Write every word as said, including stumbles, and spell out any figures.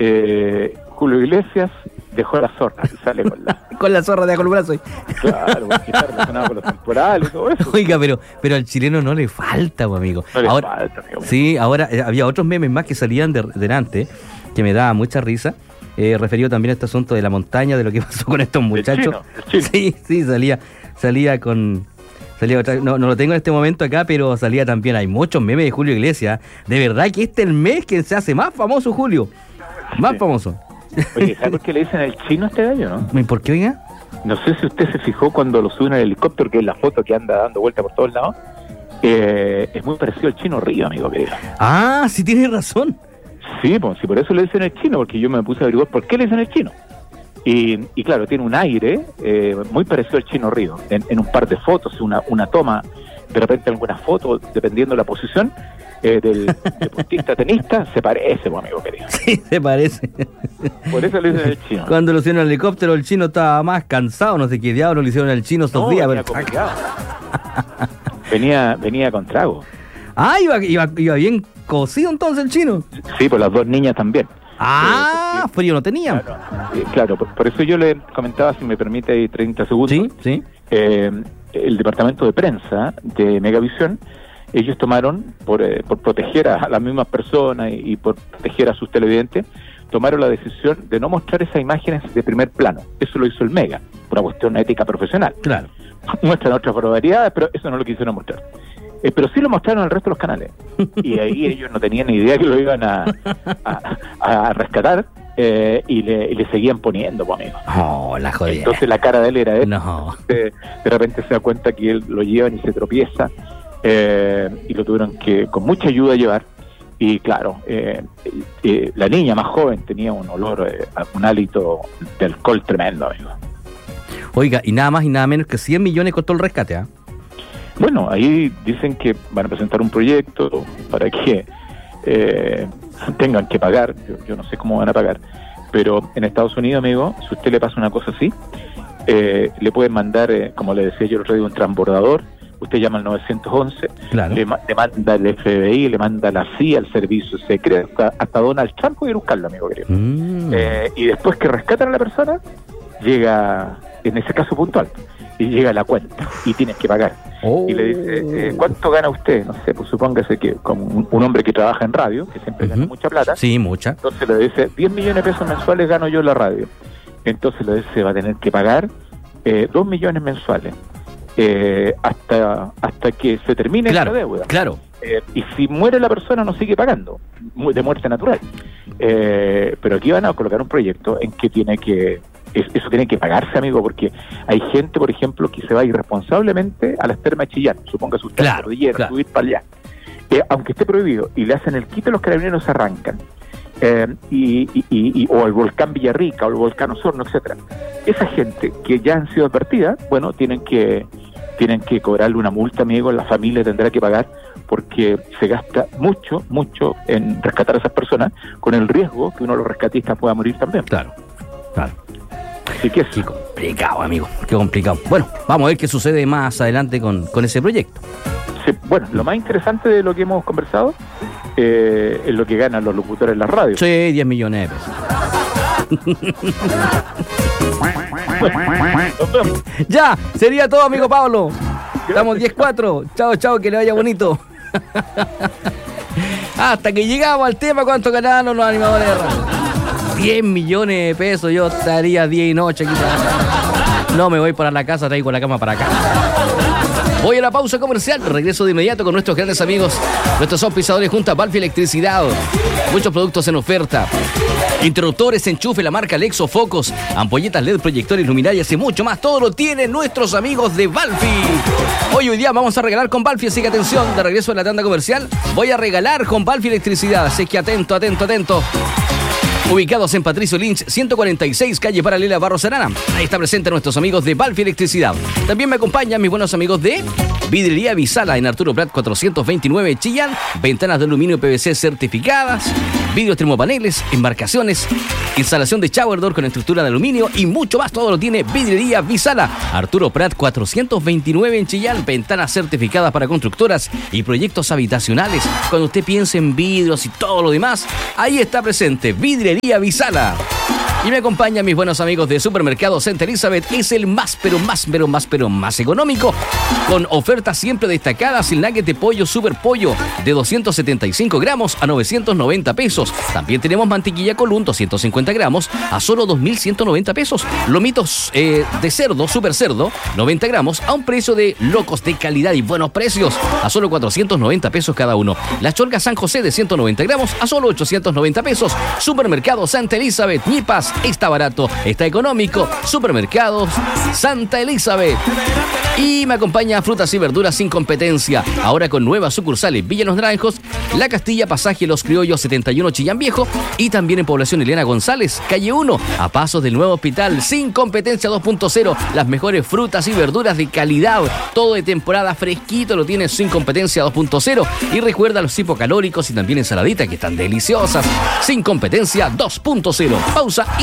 eh, Julio Iglesias dejó la zorra, sale con la... con la zorra de Colbrazo. Claro, porque está relacionado con los temporales y todo eso. Oiga, pero, pero al chileno no le falta, pues, amigo. No le ahora, falta, amigo. Sí, ahora eh, había otros memes más que salían de, delante, que me daba mucha risa. Eh, referido también a este asunto de la montaña, de lo que pasó con estos muchachos. El chino, el chino. Sí, sí, salía, salía con... Salía otra, no, no lo tengo en este momento acá, pero salía también, hay muchos memes de Julio Iglesias. De verdad que este es el mes que se hace más famoso, Julio. Más sí. famoso. Oye, ¿sabes por qué le dicen el chino a este gallo, no? ¿Y por qué, oiga? No sé si usted se fijó cuando lo suben al helicóptero, que es la foto que anda dando vuelta por todos lados. Eh, es muy parecido al Chino Río, amigo querido. Ah, sí tienes razón. Sí, pues sí, por eso le dicen el chino, porque yo me puse a averiguar por qué le dicen el chino. Y, y claro, tiene un aire eh, muy parecido al Chino Río. En, en un par de fotos, una, una toma, de repente alguna foto, dependiendo de la posición eh, del deportista tenista, se parece, pues, amigo querido. Sí, se parece. Por eso le dicen el chino. Cuando lo hicieron al helicóptero, el chino estaba más cansado, no sé qué diablo le hicieron al chino estos no, días. Venía, pero... venía, venía con trago. Ah, iba, iba, iba bien cocido entonces el chino. Sí, pues las dos niñas también. Ah, eh, porque, frío no tenía. Claro, eh, claro por, por eso yo le comentaba, si me permite ahí treinta segundos. Sí, sí. Eh, el departamento de prensa de Megavisión, ellos tomaron, por, eh, por proteger a las mismas personas y, y por proteger a sus televidentes, tomaron la decisión de no mostrar esas imágenes de primer plano. Eso lo hizo el Mega, por una cuestión ética profesional. Claro. Muestran otras barbaridades, pero eso no lo quisieron mostrar. Eh, pero sí lo mostraron al resto de los canales. Y ahí ellos no tenían ni idea que lo iban a, a, a rescatar eh, y, le, y le seguían poniendo, pues, amigo. Oh, la jodida. Entonces la cara de él era esta. No. De, de repente se da cuenta que él lo llevan y se tropieza eh, y lo tuvieron que con mucha ayuda llevar. Y claro, eh, eh, la niña más joven tenía un olor, eh, un hálito de alcohol tremendo, amigo. Oiga, y nada más y nada menos que cien millones costó el rescate, ¿ah? ¿eh? Bueno, ahí dicen que van a presentar un proyecto para que eh, tengan que pagar. Yo, yo no sé cómo van a pagar, pero en Estados Unidos, amigo, si usted le pasa una cosa así, eh, le pueden mandar, eh, como le decía yo el otro día, un transbordador. Usted llama al nueve once, claro. le, le manda el F B I, le manda la C I A, el servicio secreto, hasta, hasta Donald Trump puede ir a buscarlo, amigo querido. Mm. Eh, y después que rescatan a la persona, llega, en ese caso puntual, y llega a la cuenta y tienes que pagar. Oh. Y le dice, eh, ¿cuánto gana usted? No sé, pues supóngase que como un, un hombre que trabaja en radio, que siempre uh-huh. gana mucha plata. Sí, mucha. Entonces le dice, diez millones de pesos mensuales gano yo en la radio. Entonces le dice, va a tener que pagar eh, dos millones mensuales. Eh, hasta hasta que se termine claro, esa deuda. Claro. Eh, y si muere la persona no sigue pagando, de muerte natural. Eh, pero aquí van a colocar un proyecto en que tiene que es, eso tiene que pagarse, amigo, porque hay gente, por ejemplo, que se va irresponsablemente a las termas de Chillán, supóngase usted, claro, cordillera, claro. subir para allá, eh, aunque esté prohibido, y le hacen el quito, los carabineros se arrancan. Eh, y, y, y, o el volcán Villarrica o el volcán Osorno, etcétera. Esa gente que ya han sido advertidas, bueno, tienen que tienen que cobrarle una multa, amigo, la familia tendrá que pagar porque se gasta mucho, mucho en rescatar a esas personas con el riesgo que uno de los rescatistas pueda morir también. Claro, claro. Así que es qué complicado, amigo, qué complicado. Bueno, vamos a ver qué sucede más adelante con, con ese proyecto. Sí, bueno, lo más interesante de lo que hemos conversado eh, es lo que ganan los locutores en la radio. Sí, diez millones de pesos. Ya, sería todo, amigo Pablo. Estamos diez cuatro. Chao, chao, que le vaya bonito. Hasta que llegamos al tema, ¿cuánto ganaron los animadores de radio? diez millones de pesos, yo estaría día y noche aquí. No me voy para la casa, traigo la cama para acá. Voy a la pausa comercial, regreso de inmediato con nuestros grandes amigos, nuestros auspiciadores junto a Balfi Electricidad. Muchos productos en oferta. Interruptores, enchufe, la marca Lexo, focos, ampolletas L E D, proyectores, luminarias y mucho más. Todo lo tienen nuestros amigos de Balfi. Hoy, hoy día vamos a regalar con Balfi, así que atención, de regreso a la tanda comercial, voy a regalar con Balfi Electricidad. Así que atento, atento, atento. Ubicados en Patricio Lynch, ciento cuarenta y seis, calle Paralela, Barros Arana. Ahí está presente nuestros amigos de Balfi Electricidad. También me acompañan mis buenos amigos de Vidrería Visala en Arturo Prat cuatrocientos veintinueve, Chillán. Ventanas de aluminio P V C certificadas, vidrios termopaneles, embarcaciones, instalación de shower door con estructura de aluminio y mucho más. Todo lo tiene Vidrería Visala. Arturo Prat cuatrocientos veintinueve en Chillán. Ventanas certificadas para constructoras y proyectos habitacionales. Cuando usted piense en vidrios y todo lo demás, ahí está presente Vidrería Panadería Visala. Y me acompañan mis buenos amigos de Supermercado Santa Elizabeth. Es el más, pero más, pero más, pero más económico. Con ofertas siempre destacadas. El nugget de pollo Super Pollo de doscientos setenta y cinco gramos a novecientos noventa pesos. También tenemos mantequilla Colún doscientos cincuenta gramos a solo dos mil ciento noventa pesos. Lomitos eh, de cerdo, Super Cerdo, noventa gramos a un precio de locos, de calidad y buenos precios. A solo cuatrocientos noventa pesos cada uno. La cholga San José de ciento noventa gramos a solo ochocientos noventa pesos. Supermercado Santa Elizabeth. Ñipas. Está barato, está económico. Supermercados Santa Elizabeth. Y me acompaña Frutas y Verduras sin competencia. Ahora con nuevas sucursales: Villa Los Naranjos, La Castilla, Pasaje Los Criollos setenta y uno Chillán Viejo. Y también en Población Elena González, calle uno, a pasos del nuevo hospital. Sin competencia dos punto cero. Las mejores frutas y verduras de calidad. Todo de temporada, fresquito, lo tienes Sin Competencia dos punto cero. Y recuerda los hipocalóricos y también ensaladitas que están deliciosas. Sin Competencia dos punto cero. Pausa y